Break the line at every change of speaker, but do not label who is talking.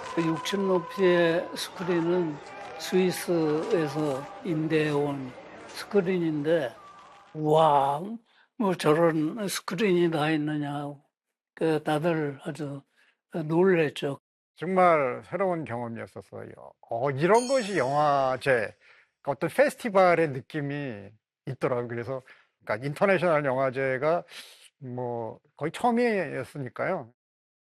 6층 높이의 스크린은 스위스에서 임대해온 스크린인데, 와, 뭐 저런 스크린이 다 있느냐. 다들 아주 놀랬죠.
정말 새로운 경험이었었어요. 이런 것이 영화제, 어떤 페스티벌의 느낌이 있더라고요. 그래서, 그러니까 인터내셔널 영화제가 뭐 거의 처음이었으니까요.